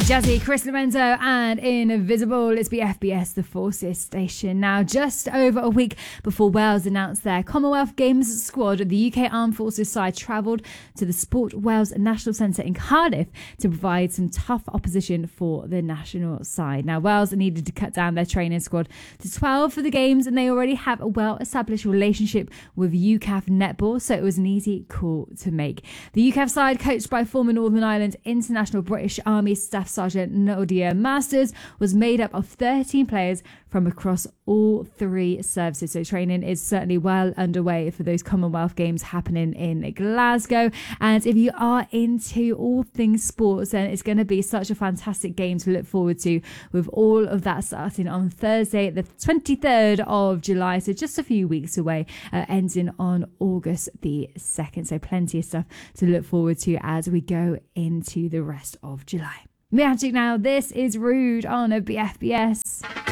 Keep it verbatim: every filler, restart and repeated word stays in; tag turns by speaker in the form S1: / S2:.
S1: Jazzy, Chris Lorenzo and Invisible. It's B F B S, the Forces station. Now, just over a week before Wales announced their Commonwealth Games squad, the U K Armed Forces side travelled to the Sport Wales National Centre in Cardiff to provide some tough opposition for the national side. Now, Wales needed to cut down their training squad to twelve for the Games, and they already have a well-established relationship with U C A F Netball, so it was an easy call to make. The U C A F side, coached by former Northern Ireland International British Army Staff Sergeant Nadia Masters, was made up of thirteen players from across all three services. So training is certainly well underway for those Commonwealth Games happening in Glasgow. And if you are into all things sports, then it's going to be such a fantastic game to look forward to, with all of that starting on Thursday, the twenty-third of July. So just a few weeks away, uh, ending on August the second. So plenty of stuff to look forward to as we go into the rest of July. Magic now. This is Rude on a B F B S.